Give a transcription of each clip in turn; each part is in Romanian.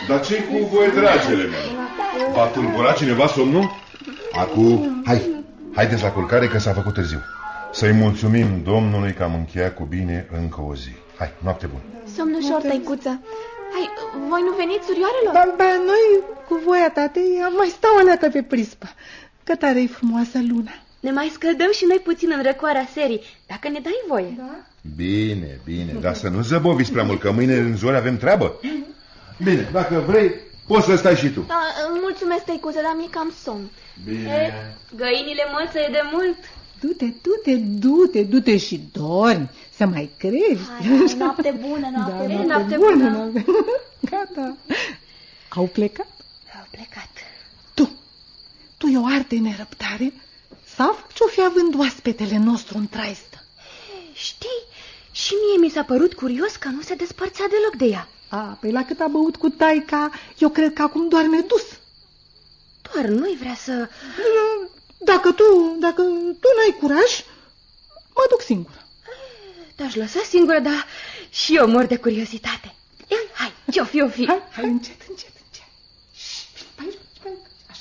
Dar ce-i cu voi, dragele mele? V-a tulburat cineva somnul? Acum, haideți la culcare că s-a făcut târziu. Să-i mulțumim Domnului că am încheiat cu bine încă o zi. Hai, noapte bună. Somn ușor, tăicuță. Hai, voi nu veniți, surioarelor? Ba, noi, cu voia tatei, am mai stau alătă pe prispă. Că tare-i frumoasă luna. Ne mai scăldăm și noi puțin în răcoarea serii, dacă ne dai voie. Da? Bine, dar să nu zăboviți prea mult, că mâine în zori avem treabă. Bine, dacă vrei, poți să stai și tu. Da, mulțumesc, tăicuță, dar mi-e cam somn. Bine. Găinile mălțăie de mult. Du-te și dormi, să mai crești. Hai, noapte bună, noapte bună. Gata. Au plecat? Au plecat. Tu e o arte nerăbdare? Sau ce-o fi având oaspetele nostru în traistă? Știi, și mie mi s-a părut curios că nu se despărțea deloc de ea. Păi la cât a băut cu taica, eu cred că acum doarme dus. Doar nu-i vrea să... Dacă tu n-ai curaj, mă duc singură. Te-aș lăsa singură, dar și eu mor de curiozitate. Hai, ce-o fi? Hai, încet. Așa,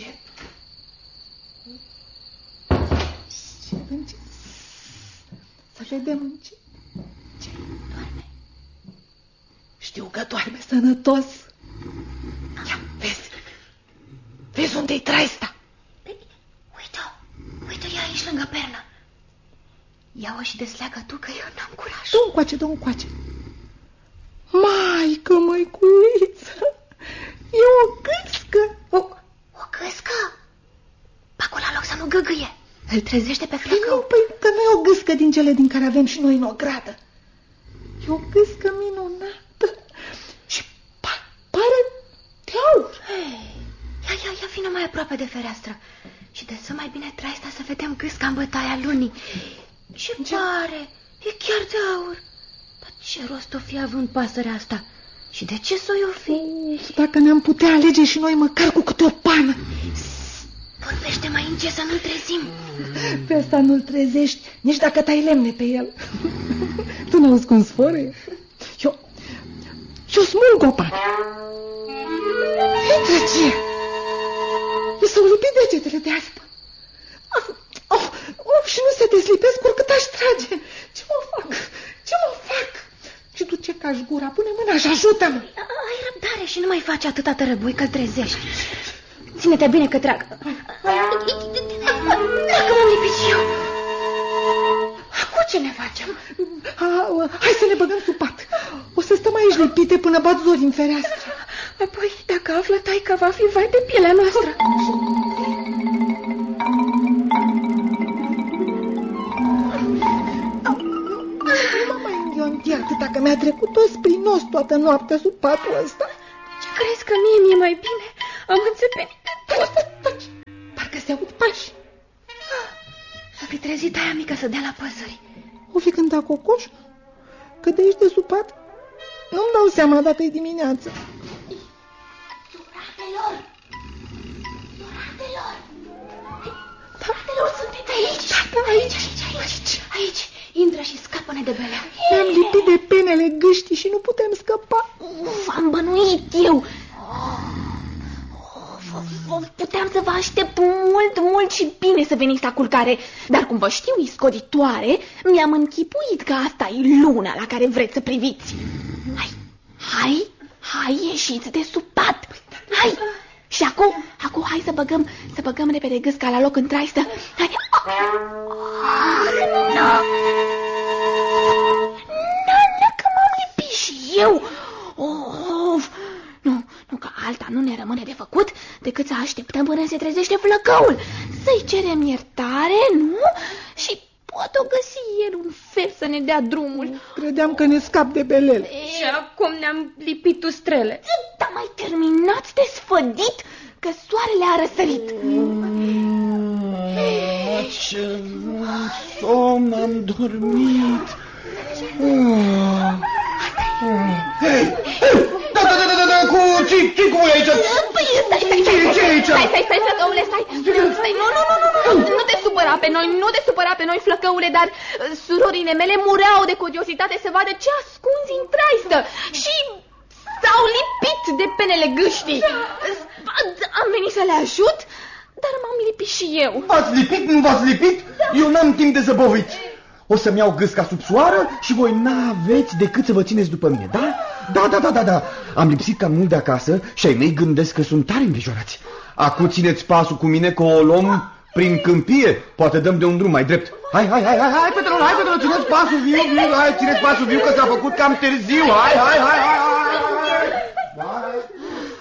încet. Să vedem încet. Ce? Doarme. Știu că doarme sănătos. Ia, vezi unde-i traista? Uite, e aici lângă pernă. Ia-o și desleagă tu, că eu n-am curaj. Du încoace. Maică, măiculiță, e o gâscă. O gâscă? Acolo la loc să nu găgâie. Îl trezește pe flăcău. Nu, că nu e o gâscă din cele din care avem și noi în ogradă. E o gâscă minunată și pare de aur. Ia vină mai aproape de fereastră și dă mai bine traista să vedem gâsca în bătaia lunii. Ce pare? E chiar de aur. Dar ce rost o fi având pasărea asta? Și de ce s-o o fi? Dacă ne-am putea alege și noi măcar cu câte o pană. Vorbește mai încet să nu-l trezim. Pe asta nu-l trezești, nici dacă tai lemne pe el. Tu n-auzi cum sfărăie? Eu smulg o pană. Intră ce? Mi s-au lipit degetele de aspă. Și nu se deslipesc oricât aș trage. Ce mă fac? Și tu ce cași gura? Pune mâna și ajută-mă. Ai răbdare și nu mai faci atâta tărăbui că-l trezești. Ține-te bine că trag. Dacă m-am lipit și eu. Acum ce ne facem? Hai să ne băgăm sub pat. O să stăm aici lipite până bat zori în fereastră. Apoi, dacă află taica, va fi vai de pielea noastră. Atâta că mi-a trecut o sprinos toată noaptea sub patul ăsta. Ce crezi că mie mi-e mai bine? Am înțepenit de tot. Parcă se aud pași. S-a fi trezit aia mică să dea la păsări. O fi cântat cocoș? Că de aici de sub pat nu-mi dau seama dacă e dimineață. Suratelor, sunteți aici? Aici. Intră și scapă-ne de belea. Ne-am lipit de penele gâștii și nu putem scăpa. V-am bănuit eu. Puteam să vă aștept mult și bine să veniți la culcare. Dar cum vă știu iscoditoare, mi-am închipuit că asta e luna la care vreți să priviți. Hai, ieșiți de sub pat. Hai. Și acum hai să băgăm repede gâsca la loc în traistă. Hai. Nu, că m-am lipit și eu. Nu, că alta nu ne rămâne de făcut decât să așteptăm până se trezește flăcăul. Să-i cerem iertare, nu? Și poate o găsi el un fel să ne dea drumul. Credeam că ne scap de belele. Și acum ne-am lipit ustrele. Dar mai terminați de sfădit că soarele a răsărit. Ce somn am dormit. Da, ce cu voi aici? Stai, flăcăule, stai. Nu te supăra pe noi, flăcăule, dar surorile mele mureau de curiozitate să vadă ce ascunzi în traistă. Și s-au lipit de penele gâștii. Am venit să le ajut, dar m-am lipit și eu. V-ați lipit? Nu v-ați lipit? Eu n-am timp de zăbovit. O să-mi iau gâsca sub soară și voi n-aveți decât să vă țineți după mine, da? Da. Am lipsit cam mult de acasă și ai mei gândesc că sunt tare îngrijorați. Acu țineți pasul cu mine că o luăm prin câmpie. Poate dăm de un drum mai drept. Hai, Petronă, țineți pasul viu, hai, țineți pasul viu că s-a făcut cam târziu. Hai.